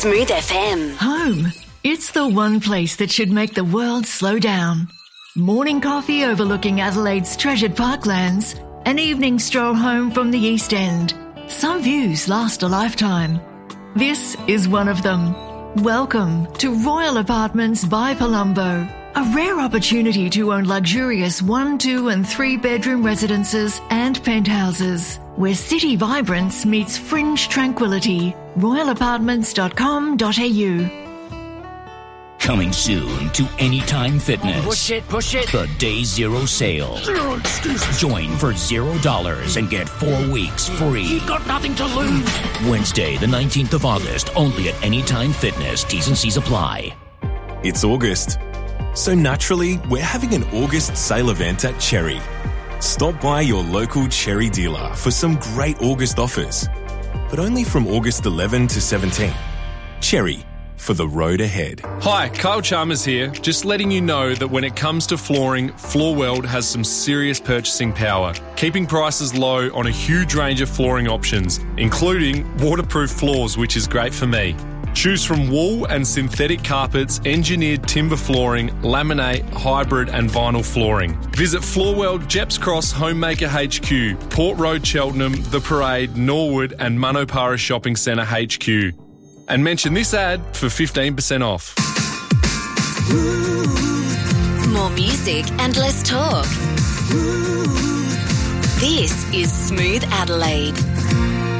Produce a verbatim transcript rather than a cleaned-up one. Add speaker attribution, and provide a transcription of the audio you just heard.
Speaker 1: Smooth F M.
Speaker 2: Home. It's the one place that should make the world slow down. Morning coffee overlooking Adelaide's treasured parklands. An evening stroll home from the East End. Some views last a lifetime. This is one of them. Welcome to Royal Apartments by Palumbo. A rare opportunity to own luxurious one, two and three bedroom residences and penthouses, where city vibrance meets fringe tranquility. royal apartments dot com dot a u.
Speaker 3: Coming soon to Anytime Fitness.
Speaker 4: Push it, push it.
Speaker 3: The Day Zero Sale.
Speaker 4: Zero excuses.
Speaker 3: Join for zero dollars and get four weeks free.
Speaker 4: You've got nothing to lose.
Speaker 3: Wednesday, the nineteenth of August, only at Anytime Fitness. T's and C's apply.
Speaker 5: It's August. So naturally, we're having an August sale event at Cherry. Stop by your local Cherry dealer for some great August offers. But only from August eleventh to seventeenth. Cherry, for the road ahead.
Speaker 6: Hi, Kyle Chalmers here. Just letting you know that when it comes to flooring, Floorworld has some serious purchasing power, keeping prices low on a huge range of flooring options, including waterproof floors, which is great for me. Choose from wool and synthetic carpets, engineered timber flooring, laminate, hybrid and vinyl flooring. Visit Floorworld, Jeps Cross, Homemaker H Q, Port Road, Cheltenham, The Parade, Norwood and Manopara Shopping Centre H Q. And mention this ad for fifteen percent off.
Speaker 1: More music and less talk. This is Smooth Adelaide.